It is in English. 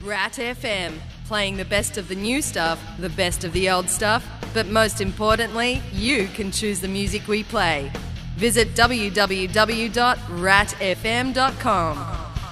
Rat FM, playing the best of the new stuff, the best of the old stuff, but most importantly, you can choose the music we play. Visit www.ratfm.com.